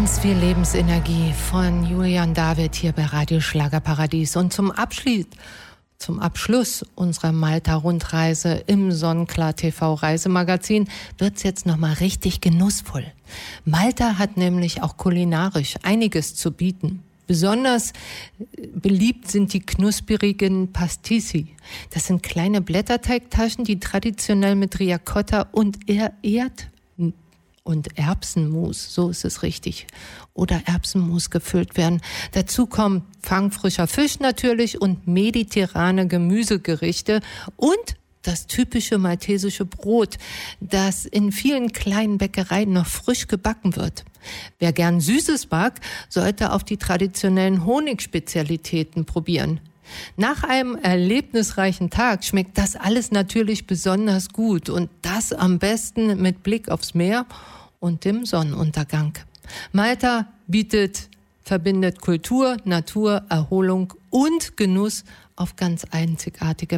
Ganz viel Lebensenergie von Julian David hier bei Radio Schlagerparadies. Und zum Abschluss unserer Malta-Rundreise im Sonnenklar TV Reisemagazin wird's jetzt nochmal richtig genussvoll. Malta hat nämlich auch kulinarisch einiges zu bieten. Besonders beliebt sind die knusprigen Pastissi. Das sind kleine Blätterteigtaschen, die traditionell mit Ricotta und Erbsenmus, so ist es richtig, oder Erbsenmus gefüllt werden. Dazu kommen fangfrischer Fisch natürlich und mediterrane Gemüsegerichte und das typische maltesische Brot, das in vielen kleinen Bäckereien noch frisch gebacken wird. Wer gern Süßes mag, sollte auf die traditionellen Honigspezialitäten probieren. Nach einem erlebnisreichen Tag schmeckt das alles natürlich besonders gut und das am besten mit Blick aufs Meer und dem Sonnenuntergang. Malta verbindet Kultur, Natur, Erholung und Genuss auf ganz einzigartige